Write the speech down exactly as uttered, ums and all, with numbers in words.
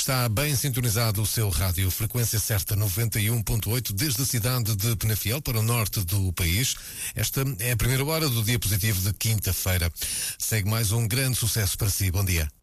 Está bem sintonizado o seu rádio, frequência certa noventa e um ponto oito, desde a cidade de Penafiel para o norte do país. Esta é a primeira hora do dia positivo de quinta-feira. Segue mais um grande sucesso para si. Bom dia.